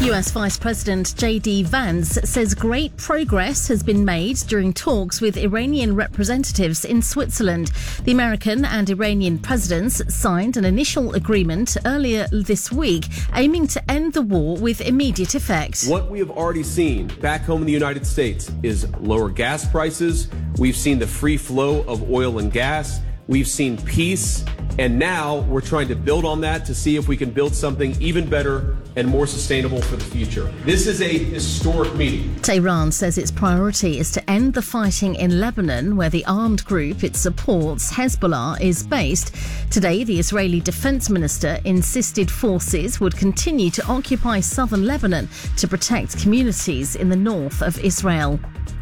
US Vice President J.D. Vance says great progress has been made during talks with Iranian representatives in Switzerland. The American and Iranian presidents signed an initial agreement earlier this week aiming to end the war with immediate effect. What we have already seen back home in the United States is lower gas prices. We've seen the free flow of oil and gas. We've seen peace. And now we're trying to build on that to see if we can build something even better and more sustainable for the future. This is a historic meeting. Tehran says its priority is to end the fighting in Lebanon, where the armed group it supports, Hezbollah, is based. Today, the Israeli defense minister insisted forces would continue to occupy southern Lebanon to protect communities in the north of Israel.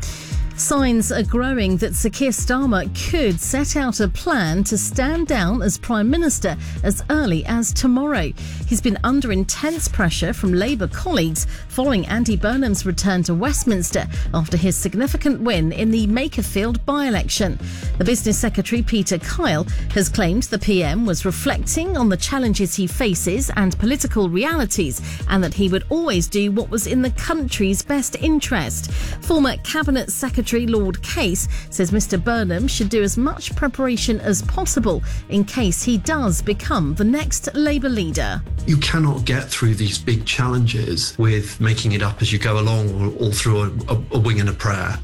Signs are growing that Sir Keir Starmer could set out a plan to stand down as Prime Minister as early as tomorrow. He's been under intense pressure from Labour colleagues following Andy Burnham's return to Westminster after his significant win in the Makerfield by-election. The Business Secretary, Peter Kyle, has claimed the PM was reflecting on the challenges he faces and political realities, and that he would always do what was in the country's best interest. Former Cabinet Secretary Lord Case says Mr Burnham should do as much preparation as possible in case he does become the next Labour leader. You cannot get through these big challenges with making it up as you go along or all through a wing and a prayer.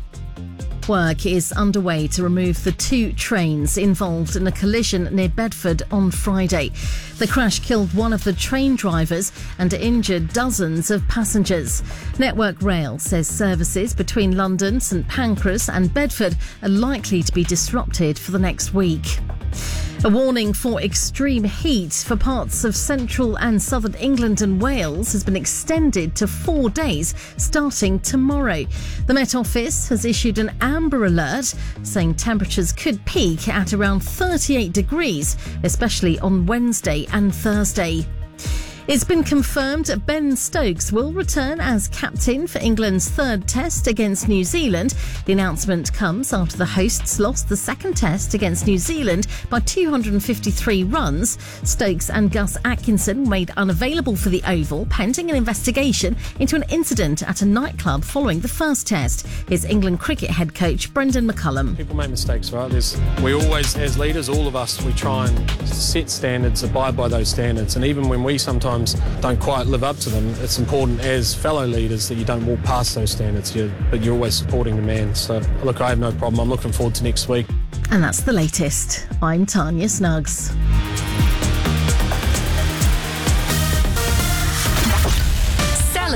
Work is underway to remove the two trains involved in a collision near Bedford on Friday. The crash killed one of the train drivers and injured dozens of passengers. Network Rail says services between London, St Pancras and Bedford are likely to be disrupted for the next week. A warning for extreme heat for parts of central and southern England and Wales has been extended to 4 days starting tomorrow. The Met Office has issued an amber alert saying temperatures could peak at around 38 degrees, especially on Wednesday and Thursday. It's been confirmed Ben Stokes will return as captain for England's third test against New Zealand. The announcement comes after the hosts lost the second test against New Zealand by 253 runs. Stokes and Gus Atkinson were made unavailable for the Oval pending an investigation into an incident at a nightclub following the first test. Here's England cricket head coach Brendan McCullum. People make mistakes, right? We always, as leaders, all of us, we try and set standards, abide by those standards. And even when we sometimes don't quite live up to them, it's important as fellow leaders that you don't walk past those standards, but you're always supporting the man. So, look, I have no problem. I'm looking forward to next week. And that's the latest. I'm Tanya Snuggs.